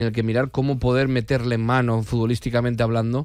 en el que mirar cómo poder meterle mano, futbolísticamente hablando,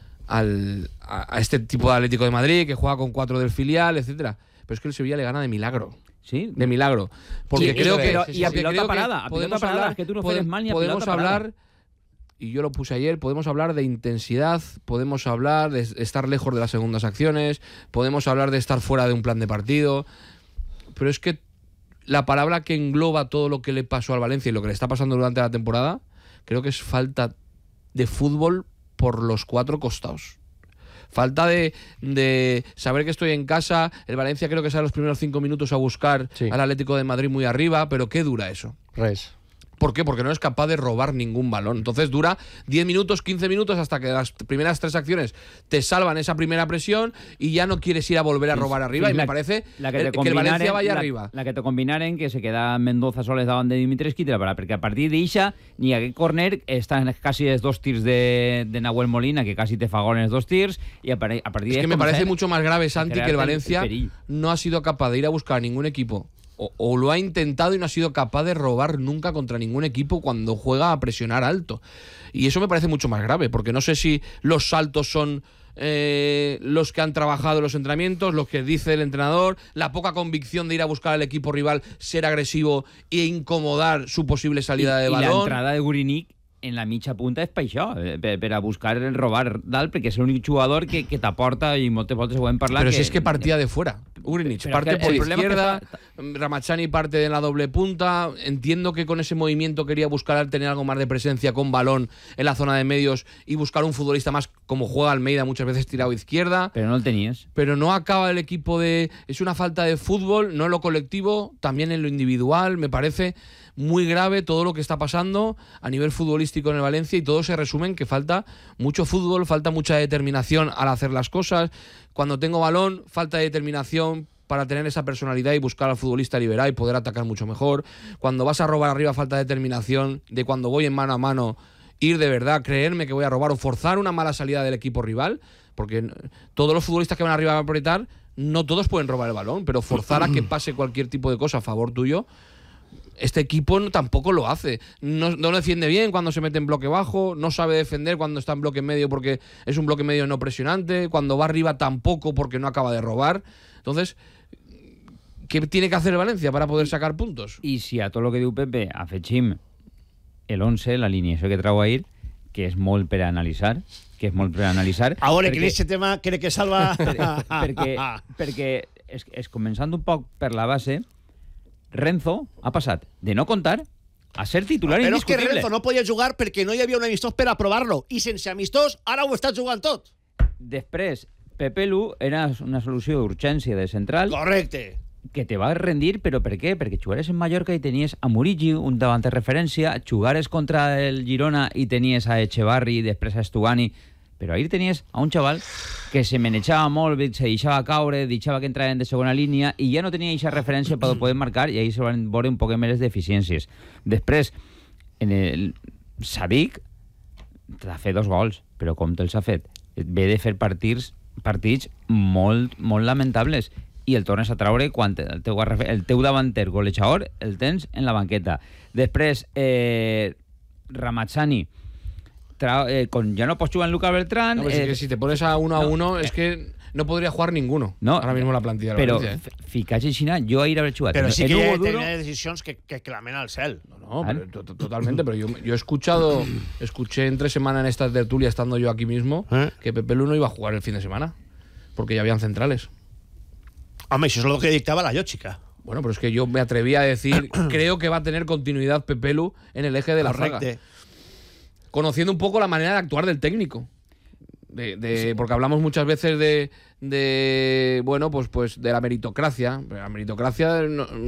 a este tipo de Atlético de Madrid, que juega con 4 del filial, etcétera. Pero es que el Sevilla le gana de milagro. Sí, de milagro. Porque sí, creo que... y a pilota parada, podemos hablar, que tú no puedes mal ni a podemos pilota hablar, parada. y yo lo puse ayer, podemos hablar de intensidad, podemos hablar de estar lejos de las segundas acciones, podemos hablar de estar fuera de un plan de partido, pero es que la palabra que engloba todo lo que le pasó al Valencia y lo que le está pasando durante la temporada, creo que es falta de fútbol por los 4 costados. Falta de saber que estoy en casa. El Valencia creo que sale los primeros 5 minutos a buscar al Atlético de Madrid muy arriba, pero ¿qué dura eso? Res. ¿Por qué? Porque no es capaz de robar ningún balón. Entonces dura 10 minutos, 15 minutos hasta que las primeras 3 acciones te salvan esa primera presión y ya no quieres ir a volver a robar arriba. Y me parece que el Valencia vaya arriba. La que te combinaren, que se queda Mendoza soles davant de Dimitrescu i te la para, perquè a partir d'eixa ni aquest córner estan quasi els 2 tirs de Nahuel Molina, que quasi te fa gol en els 2 tirs, y a partir es que me parece mucho más grave, Santi, que el Valencia no ha sido capaz de ir a buscar a ningún equipo. O lo ha intentado y no ha sido capaz de robar nunca contra ningún equipo cuando juega a presionar alto. Y eso me parece mucho más grave, porque no sé si los saltos son los que han trabajado en los entrenamientos, los que dice el entrenador, la poca convicción de ir a buscar al equipo rival, ser agresivo e incomodar su posible salida de balón. Y la entrada de Gurinic en la mitja punta és per això, per a buscar el robar dalt, perquè és l'únic jugador que t'aporta, i moltes voltes ho hem parlat... Pero si es que partía de fuera. Gurinic parte por izquierda, Ramachani parte de la doble punta. Entiendo que con ese movimiento quería buscar tener algo más de presencia con balón en la zona de medios y buscar un futbolista más como juega Almeida, muchas veces tirado izquierda. Pero no el tenías. Pero no acaba el equipo de... Es una falta de fútbol, no en lo colectivo, también en lo individual. Me parece muy grave todo lo que está pasando a nivel futbolístico en el Valencia, y todo se resume en que falta mucho fútbol, falta mucha determinación al hacer las cosas. Cuando tengo balón, falta de determinación para tener esa personalidad y buscar al futbolista liberal y poder atacar mucho mejor. Cuando vas a robar arriba, falta de determinación de cuando voy en mano a mano, ir de verdad, creerme que voy a robar o forzar una mala salida del equipo rival, porque todos los futbolistas que van arriba a apretar, no todos pueden robar el balón, pero forzar a que pase cualquier tipo de cosa a favor tuyo, este equipo tampoco lo hace. No defiende bien cuando se mete en bloque bajo, no sabe defender cuando está en bloque medio porque es un bloque medio no presionante, cuando va arriba tampoco porque no acaba de robar. Entonces, ¿qué tiene que hacer el Valencia para poder sacar puntos? I si a tot el que diu Pepe afegim el 11, l'alineació que trau ahir, que és molt per a analitzar, A veure, que en aquest tema crec que salva... perquè és començant un poc per la base, Renzo ha passat de no contar a ser titular però indiscutible. Però és que Renzo no podia jugar perquè no hi havia un amistós per a provar-lo, i sense amistós ara ho està jugant tot. Després, Pepe Lu era una solució d'urgència de central. Correcte. Que te va rendir, però per què? Perquè jugares en Mallorca i tenies a Murigi, un davant de referència, jugares contra el Girona i tenies a Echevarri i després a Estugani, però ahir tenies a un xaval que se menejava molt, se deixava caure, deixava que entraven de segona línia i ja no tenia aquesta referència per poder marcar, i ahir se van veure un poc més les deficiències. Després, en el Sadik t'ha fet 2 gols, però com te'ls ha fet? Ve de fer partits molt lamentables, i el tornes a traure quan el teu davanter golejador el tens en la banqueta. Després, Ramachani, ya no pots jugar en Lucas Beltrán. No, es que si te pones a 1-1 es que no podría jugar ninguno ahora mismo la plantilla de pero Valencia. Ficache China, yo a ir a haber jugado. Pero sí que tenía decisiones que clamen al cel. No, pero totalmente. Pero yo escuché entre semana en esta tertulia, estando yo aquí mismo, que Pepe Lu no iba a jugar el fin de semana, porque ya habían centrales. Hombre, eso es lo que dictaba la Yochica. Bueno, pero es que yo me atreví a decir, creo que va a tener continuidad Pepe Lu en el eje de la zaga. Conociendo un poco la manera de actuar del técnico. Porque hablamos muchas veces de la meritocracia. Pero la meritocracia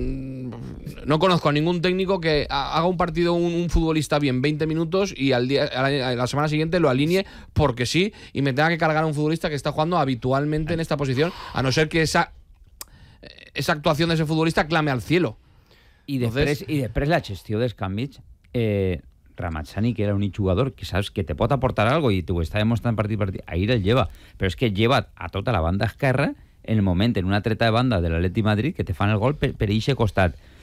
no conozco a ningún técnico que haga un partido un futbolista bien 20 minutos y a la semana siguiente lo alinee porque sí, y me tenga que cargar a un futbolista que está jugando habitualmente en esta posición, a no ser que esa actuación de ese futbolista clame al cielo. I després la gestió dels canvis, Ramachani, que era un jugador que saps que te pot aportar algo i t'ho està demostrant partit, ahir el lleva, però és que lleva a tota la banda esquerra en el moment, en una treta de banda de l'Atleti Madrid, que te fan el gol per eixe costat.